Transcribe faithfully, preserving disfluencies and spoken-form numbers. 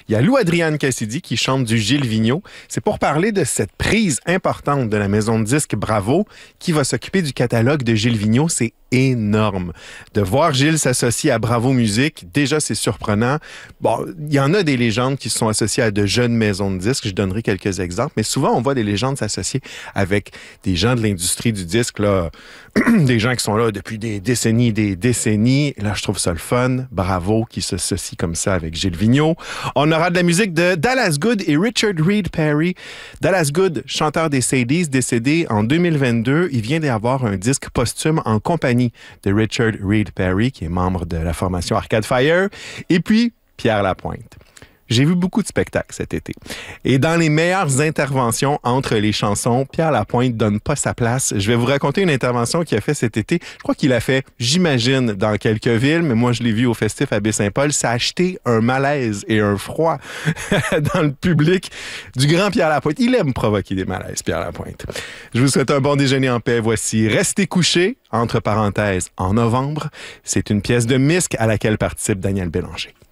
Il y a Lou Adrienne Cassidy qui chante du Gilles Vigneault. C'est pour parler de cette prise importante de la maison de disques Bravo qui va s'occuper du catalogue de Gilles Vigneault. C'est énorme. De voir Gilles s'associer à Bravo Musique, déjà, c'est surprenant. Bon, il y en a des légendes qui se sont associées à de jeunes maisons de disques. Je donnerai quelques exemples. Mais souvent, on voit des légendes s'associer avec des gens de l'industrie du disque, là, des gens qui sont là depuis des décennies et des décennies. Et là, je trouve ça le fun. Bravo qui s'associe comme ça avec Gilles Vigneault. On aura de la musique de Dallas Good et Richard Reed Parry. Dallas Good, chanteur des Sadies, décédé en deux mille vingt-deux. Il vient d'y avoir un disque posthume en compagnie de Richard Reed Parry, qui est membre de la formation Arcade Fire, et puis Pierre Lapointe. J'ai vu beaucoup de spectacles cet été. Et dans les meilleures interventions entre les chansons, Pierre Lapointe donne pas sa place. Je vais vous raconter une intervention qu'il a fait cet été. Je crois qu'il l'a fait, j'imagine, dans quelques villes, mais moi, je l'ai vu au Festif à Baie-Saint-Paul. Ça a acheté un malaise et un froid dans le public du grand Pierre Lapointe. Il aime provoquer des malaises, Pierre Lapointe. Je vous souhaite un bon déjeuner en paix. Voici Restez couché, entre parenthèses, en novembre. C'est une pièce de Misque à laquelle participe Daniel Bélanger.